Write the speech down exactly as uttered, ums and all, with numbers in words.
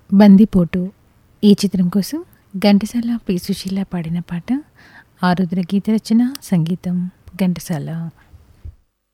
బందిపోటు ఈ చిత్రం కోసం ఘంటసాల పి సుశీల పాడిన పాట. ఆరుద్ర గీత రచన, సంగీతం ఘంటసాల.